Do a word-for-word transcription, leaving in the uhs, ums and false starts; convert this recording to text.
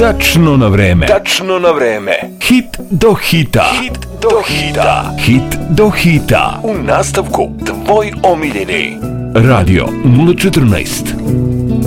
Tačno na vreme. Tačno na vreme. Hit do hita. Hit do hita. Hit do hita. U nastavku tvoj omiljeni Radio nula četrnaest.